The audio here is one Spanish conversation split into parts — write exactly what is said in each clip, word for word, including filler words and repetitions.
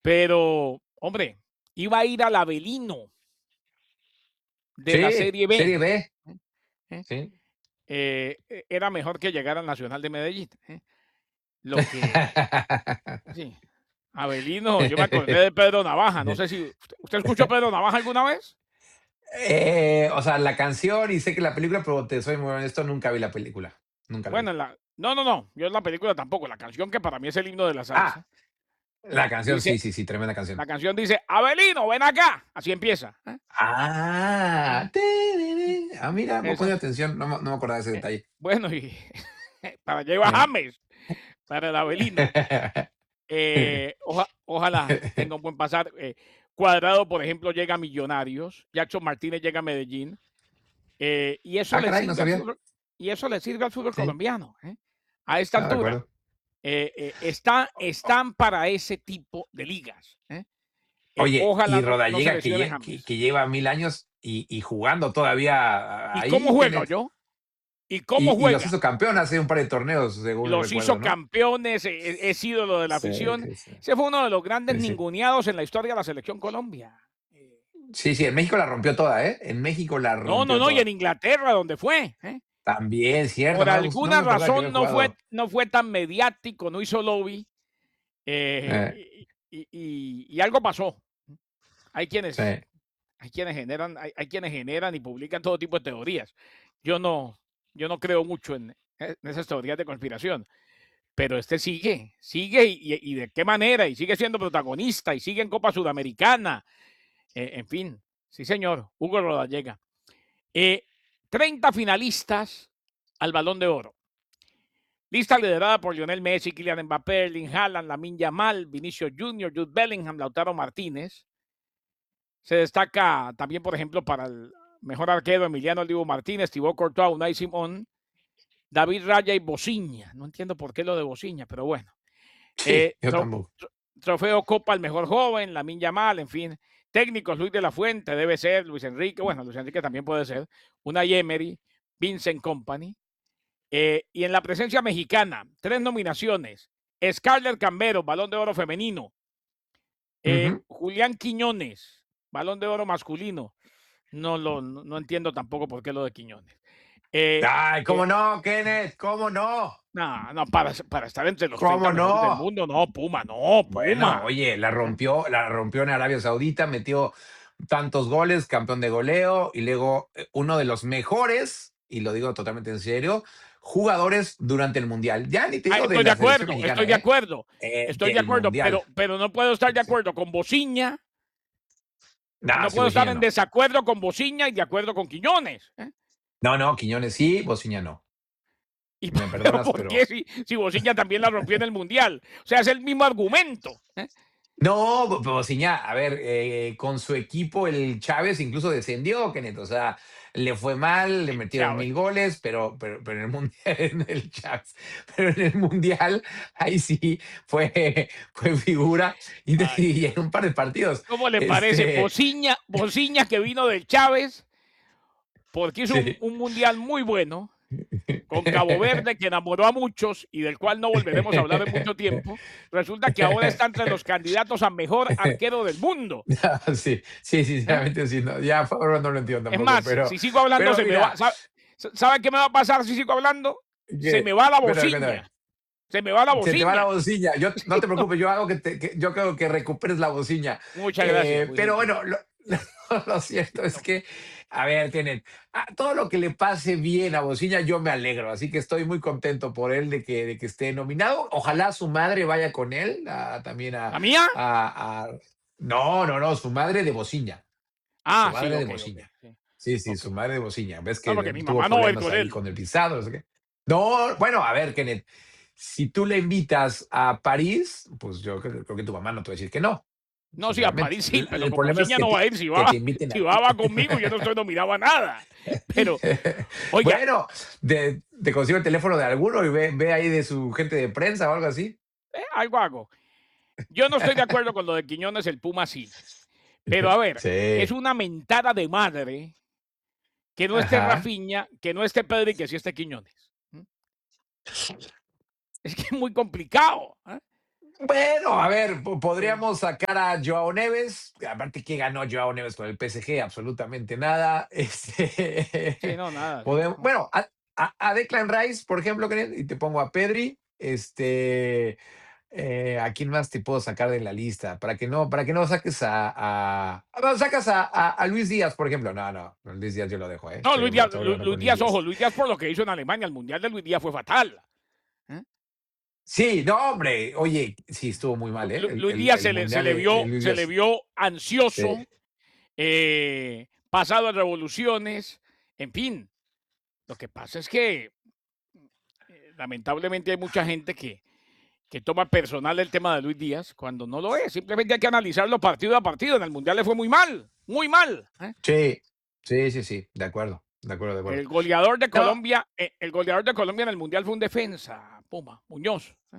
Pero, hombre, iba a ir al Avelino de la Sí, Serie B. Serie B. ¿eh? ¿eh? Sí. Eh, e era mejor que llegar al Nacional de Medellín, ¿eh? Lo que sí, Avelino, yo me acordé de Pedro Navaja, no sé si, ¿usted usted escuchó a Pedro Navaja alguna vez? Eh, o sea, la canción y sé que la película, pero te soy muy honesto, nunca vi la película, nunca la Bueno, vi. en la no, no, no, yo en la película tampoco, la canción que para mí es el himno de la Ah, salsa, la canción, dice sí, sí, sí, tremenda canción. la canción dice: "Avelino, ven acá", así empieza, ¿eh? Ah, tereré. Ah, mira, voy a Esa, poner atención, no me no me acordaba de ese eh, detalle. bueno, y para allá iba Eh. James, para el Avelino. Eh, oja ojalá tenga un buen pasar, eh, Cuadrado, por ejemplo, llega a Millonarios, Jackson Martínez llega a Medellín, eh, y eso Ah, le caray, no sirve al sabía. fútbol y eso le sirve al fútbol Sí, colombiano, ¿eh? A esta ah, de altura, acuerdo. eh eh, está están para ese tipo de ligas, ¿eh? Eh, Oye, ojalá y no no se Rodallega que lesione lle que James. que lleva mil años y y jugando todavía ¿Y cómo ahí, juega, Kenneth. oyó? ¿Y cómo Y y los juega? hizo campeón hace un par de torneos, según Los hizo recuerdo, ¿no? campeones, e es ídolo de la Sí, afición. sí, sí. Ese fue uno de los grandes Sí, sí. ninguneados en la historia de la selección Colombia. Eh, Sí, sí, en México la rompió toda, ¿eh? En México la no, no, rompió no, y en toda. Inglaterra, donde fue, ¿eh? También, cierto, Por no me gus no alguna me acordaba que razón había no fue jugado. no fue tan mediático, no hizo lobby, Eh, eh, y y y algo pasó. Hay sí. quienes hay quienes generan hay hay quienes generan y publican todo tipo de teorías. Yo no yo no creo mucho en en esas teorías de conspiración, pero este sigue, sigue y y y de qué manera, y sigue siendo protagonista, y sigue en Copa Sudamericana, eh, en fin. Sí, señor, Hugo Rodallega. Eh, treinta finalistas al Balón de Oro. Lista liderada por Lionel Messi, Kylian Mbappé, Erling Haaland, Lamine Yamal, Vinicius Junior, Jude Bellingham, Lautaro Martínez. Se destaca también, por ejemplo, para el mejor arquero Emiliano Dibu Martínez, Thibaut Courtois, Unai Simón, David Raya y Bociña. No entiendo por qué lo de Bociña, pero bueno. Sí, Eh, yo tro- tampoco. tro- trofeo Copa al mejor joven, Lamine Yamal, en fin. Técnicos, Luis de la Fuente, debe ser, Luis Enrique, bueno, Luis Enrique también puede ser, Unai Emery, Vincent Company. Eh, y en la presencia mexicana, tres nominaciones. Scarlett Cambero, Balón de Oro femenino. Eh, Ujú. Julián Quiñones, Balón de Oro masculino. No lo no, no entiendo tampoco por qué lo de Quiñones. Eh, Ay, eh, ¿cómo no, Kenneth? ¿Cómo no? no, no, para, para estar entre los treinta ¿Cómo mejores del no? mundo, no, Puma, no, Bueno, Puma. oye, la ¿Eh? rompió, la rompió en Arabia Saudita, metió tantos goles, campeón de goleo, y luego eh, uno de los mejores, y lo digo totalmente en serio, jugadores durante el Mundial. Ya ni te Ah, digo de estoy de la selección acuerdo, estoy mexicana, de ¿eh? acuerdo, Eh, estoy de del acuerdo, Mundial. pero, pero no puedo estar de Sí. acuerdo con Bociña, Nah, no sí, puedo estar Bociña en no. desacuerdo con Bociña y de acuerdo con Quiñones. ¿Eh? No, no, Quiñones sí, Bociña no. ¿Y Me pero perdonas, por qué pero si, si Bociña también la rompió en el Mundial? O sea, es el mismo argumento. ¿Eh? no, Bo- Bociña, a ver, eh, con su equipo, el Chávez incluso descendió, Kenneth. O sea, le fue mal, le metieron Chávez. mil goles, pero, pero, pero en el Mundial, en el Chávez, pero en el Mundial, ahí sí fue, fue figura y, Ay, y en Dios. un par de partidos. ¿Cómo le parece? Este, Bociña, Bociña que vino del Chávez, porque hizo un, sí. un Mundial muy bueno, con Cabo Verde, que enamoró a muchos y del cual no volveremos a hablar en mucho tiempo, resulta que ahora está entre los candidatos a mejor arquero del mundo. Sí, sí, ¿Eh? sinceramente sí, no, ya ahora no lo entiendo Es tampoco, más, pero, si sigo hablando pero se me va. mira, ¿Sabe, sabe qué me va a pasar si sigo hablando? Se que, me va la cuéntame, cuéntame. bociña. Se me va la Se te va la bociña. bocina. Yo, no te No. preocupes, yo hago que, te, que- yo creo que recuperes la bocina. Muchas gracias, Eh, muy pero gentil. bueno, lo, lo cierto es que, a ver, tienen todo lo que le pase bien a Bocina, yo me alegro. Así que estoy muy contento por él de que, de que esté nominado. Ojalá su madre vaya con él a- también a, ¿La mía? a- a- No, no, no, su madre de Bocina. Su Ah, sí, madre de ok, ok. Bocina. Sí, Sí, sí, ok. su madre de Bocina. Ves No, que porque mi tuvo mamá no va a ir problemas con ahí él. con el visado. No sé qué. No, bueno, a ver, Kenneth, si tú le invitas a París, pues yo creo, creo que tu mamá no te va a decir que no, No, sí, a sinceramente. París sí, El, pero el con problema es bociña que no va te, a ir. Si que va, te inviten si a va, ti. va conmigo, yo no estoy nominado a nada. Pero, oiga, Bueno, de- te consigo el teléfono de alguno y ve, ve ahí de su gente de prensa o algo así. eh, algo hago. Yo no estoy de acuerdo con lo de Quiñones, el Puma sí. Pero a ver, es Sí, una mentada de madre que no esté ajá. Rafinha, que no esté Pedro y que sí esté Quiñones. ¿Mm? Es que es muy complicado. ¿Eh? Bueno, a ver, po- Sí, podríamos sacar a Joao Neves. Aparte, ¿qué ganó Joao Neves con el P S G? Absolutamente nada. sí, Este, no, nada, sí. podemos, No. bueno, a, a- a Declan Rice, por ejemplo, Kenneth, y te pongo a Pedri. Este, eh, ¿a quién más te puedo sacar de la lista? Para que no, para que no saques a, a, a- no, sacas a, a- a Luis Díaz, por ejemplo. No, no, Luis Díaz yo lo dejo, ¿eh? No, Estoy, Luis Díaz, estoy Lu- hablando Luis con Luis Díaz, ojo, Díaz. Luis Díaz por lo que hizo en Alemania, el Mundial de Luis Díaz fue fatal. ¿Eh? Sí, no, hombre, oye, sí, estuvo muy mal, Lu- ¿eh? Lu- El, Luis el, Díaz el se le, se Mundial le de, vio, de Luis se le Díaz. vio Sí. ansioso, eh, pasado en revoluciones, en fin. Lo que pasa es que eh, lamentablemente hay mucha gente que, que toma personal el tema de Luis Díaz cuando no lo es. Simplemente hay que analizarlo partido a partido. En el Mundial le fue muy mal, muy mal. ¿Eh? Sí, sí, sí, sí, de acuerdo, de acuerdo, de acuerdo. El goleador de No, Colombia, eh, el goleador de Colombia en el Mundial fue un defensa, Puma, Muñoz, ¿eh?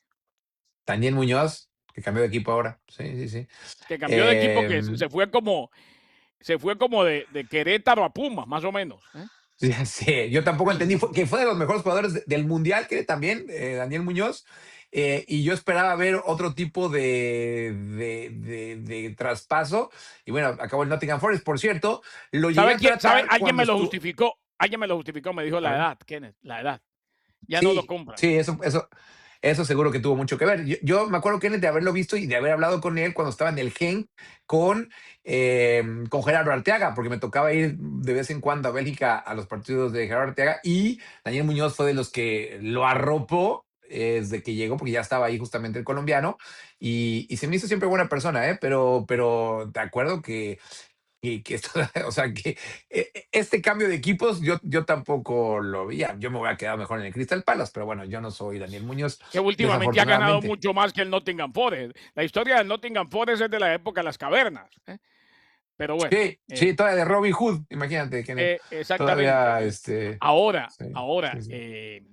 Daniel Muñoz, que cambió de equipo ahora. Sí, sí, sí. Que cambió de equipo, que se Em, se fue como, se fue como de, de Querétaro a Puma, más o menos. ¿Eh? sí, sí, yo tampoco Sí, entendí fue- que fue de los mejores jugadores de- del Mundial, que también, eh, Daniel Muñoz, eh, y yo esperaba ver otro tipo de, de, de- de traspaso, y bueno, acabó el Nottingham Forest, por cierto, lo llegué ¿Sabe a quién? ¿Sabe? tratar Alguien cuando me lo estuvo, justificó. Alguien me lo justificó. Me dijo a la ver. edad, Kenneth, la edad. Ya no lo Sí, compran. sí, eso, eso, eso seguro que tuvo mucho que ver. Yo, yo me acuerdo, Kenneth, de haberlo visto y de haber hablado con él cuando estaba en el Gen con, eh, con Gerardo Arteaga, porque me tocaba ir de vez en cuando a Bélgica a los partidos de Gerardo Arteaga y Daniel Muñoz fue de los que lo arropó eh, desde que llegó, porque ya estaba ahí justamente el colombiano y, y se me hizo siempre buena persona, ¿eh? Pero, pero de acuerdo que y que esto, o sea, que eh, eh, este cambio de equipos yo, yo tampoco lo veía. Yo me voy a quedar mejor en el Crystal Palace, pero bueno, yo no soy Daniel Muñoz, Que últimamente ha ganado desafortunadamente. mucho más que el Nottingham Forest. La historia del Nottingham Forest es de la época de las cavernas. ¿Eh? Pero bueno, Sí, eh, sí, todavía de Robin Hood, imagínate, Kenneth. eh, exactamente. Todavía, Eh, este, ahora, sí, ahora, sí, sí. eh,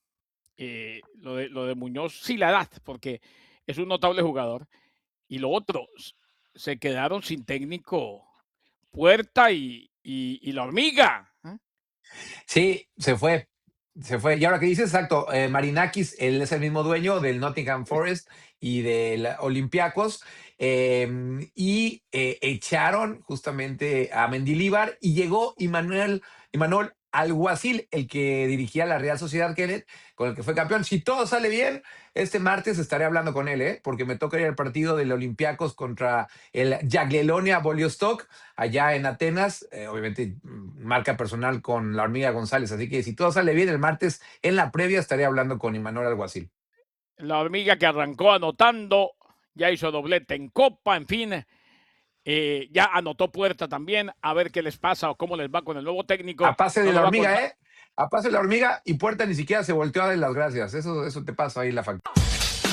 eh, lo, de, lo de Muñoz, sí la edad, porque es un notable jugador. Y lo otro, se quedaron sin técnico Puerta y, y, y la hormiga. ¿Eh? Sí, se fue, se fue. Y ahora que dices, exacto, eh, Marinakis, él es el mismo dueño del Nottingham Forest y del Olympiacos, eh, y eh, echaron justamente a Mendilíbar y llegó Immanuel, Immanuel Alguacil, el que dirigía la Real Sociedad Kenneth, con el que fue campeón. Si todo sale bien, este martes estaré hablando con él, ¿eh? Porque me toca ir al partido del Olympiacos contra el Jagiellonia Bolyostok allá en Atenas, eh, obviamente mm, marca personal con la hormiga González, así que si todo sale bien el martes en la previa estaré hablando con Imanol Alguacil. La hormiga que arrancó anotando, ya hizo doblete en Copa, en fin, eh, ya anotó Puerta también, a ver qué les pasa o cómo les va con el nuevo técnico. A pase No de lo la va a hormiga, contar. ¿eh? A pase de la hormiga y Puerta ni siquiera se volteó a dar las gracias. Eso, eso te pasa ahí la factura.